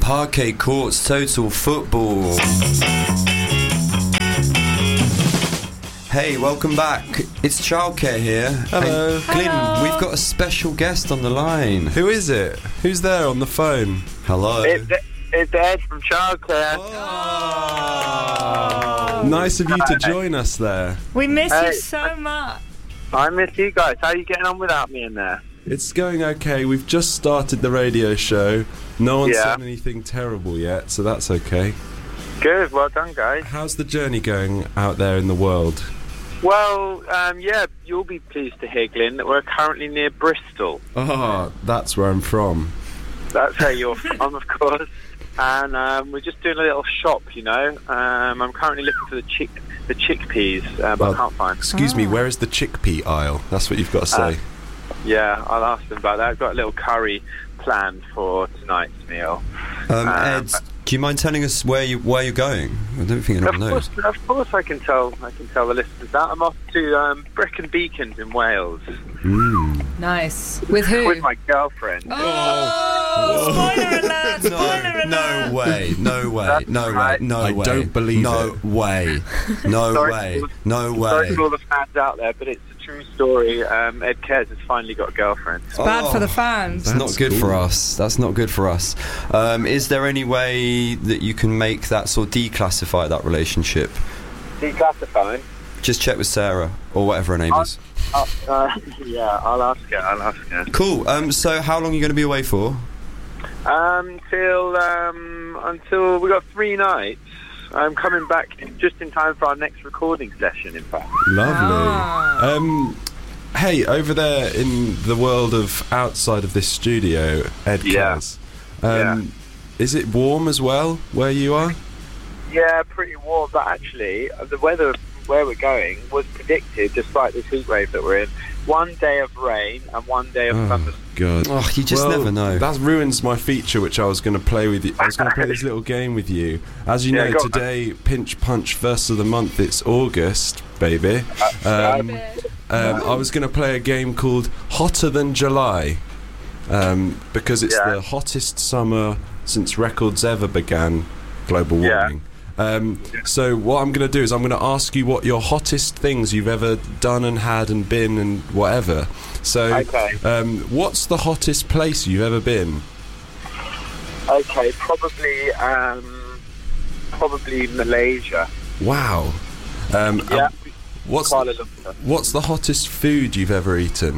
Parquet Courts Total Football. Hey, welcome back. It's Childcare here. Hello. Hey, Glyn, we've got a special guest on the line. Who is it? Who's there on the phone? Hello. It's Ed from Childcare. Oh. Nice of you to join us there. We miss you so much. I miss you guys. How are you getting on without me in there? It's going okay. We've just started the radio show. No one's said anything terrible yet, so that's okay. Good. Well done, guys. How's the journey going out there in the world? Well, you'll be pleased to hear, Glyn, that we're currently near Bristol. Oh, that's where I'm from. That's where you're from, of course. And we're just doing a little shop, you know. I'm currently looking for the chickpeas, but I can't find. Excuse me, where is the chickpea aisle? That's what you've got to say. Yeah, I'll ask them about that. I've got a little curry planned for tonight's meal. Ed, do you mind telling us where you're going? I don't think anyone knows. Of course, I can tell the listeners that. I'm off to Brecon Beacons in Wales. Nice. With who? With my girlfriend. Oh, spoiler alert! Spoiler alert! No way! I don't believe no it. Way! No way! No way! Sorry to all the fans out there, but it's a true story. Ed Cares has finally got a girlfriend. It's bad for the fans. That's not good for us. That's not good for us. Is there any way that you can make that sort of declassify that relationship? Declassifying? Just check with Sarah or whatever her name is. Yeah, I'll ask her. Cool. So how long are you going to be away for? Until we got 3 nights. I'm coming back just in time for our next recording session, in fact. Lovely. Hey, over there in the world of outside of this studio, Ed Cares, is it warm as well where you are? Yeah, pretty warm, but actually the weather where we're going was predicted, despite this heat wave that we're in, 1 day of rain and 1 day of thunderstorms. God. Oh, you just never know. That ruins my feature, which I was going to play with you. I was going to play this little game with you. As you know, today, Pinch Punch first of the month, it's August, baby. I was going to play a game called Hotter Than July, because it's the hottest summer since records ever began, global warming. So what I'm going to do is I'm going to ask you what your hottest things you've ever done and had and been and whatever. So what's the hottest place you've ever been? Okay, probably Malaysia. Wow. What's the hottest food you've ever eaten?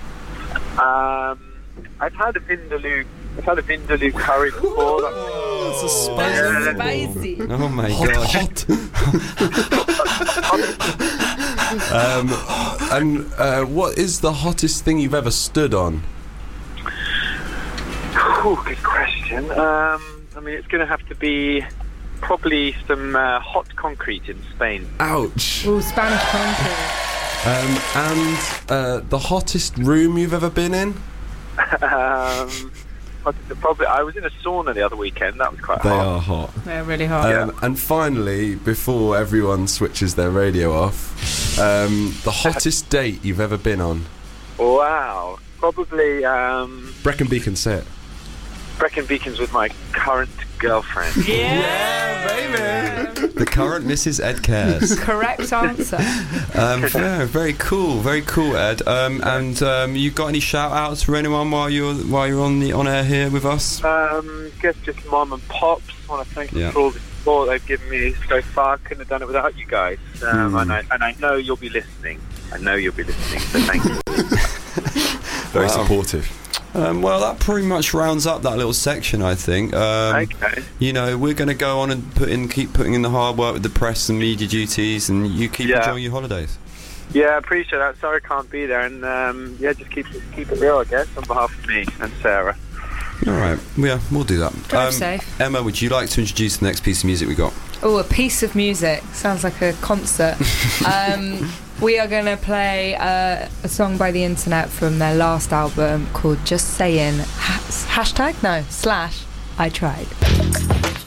I've had a Vindaloo curry before. It's a spicy. Oh my gosh. What is the hottest thing you've ever stood on? Good question. I mean, it's going to have to be probably some hot concrete in Spain. Ouch. Ooh, Spanish concrete. And the hottest room you've ever been in? I was in a sauna the other weekend. That was quite hot. They are hot. They're really hot. And finally, before everyone switches their radio off, the hottest date you've ever been on? Wow. Probably Brecon Beacons, say it. Brecon Beacons with my current girlfriend. Yeah, baby. The current Mrs. Ed Cares. Correct answer. Yeah, very cool, Ed. And you got any shout-outs for anyone while you're on air here with us? Guess just Mom and Pops. I want to thank them for all the support they've given me so far. Couldn't have done it without you guys. And I know you'll be listening. So thank you. Very supportive. Well, that pretty much rounds up that little section, I think. Okay. You know, we're going to go on and keep putting in the hard work with the press and media duties, and you keep enjoying your holidays. Yeah, I appreciate that. Sorry I can't be there, and just keep it real, I guess, on behalf of me and Sarah. All right. Yeah, we'll do that. Drive safe. Emma, would you like to introduce the next piece of music we got? Oh, a piece of music. Sounds like a concert. We are going to play a song by The Internet from their last album called Just Saying / I Tried.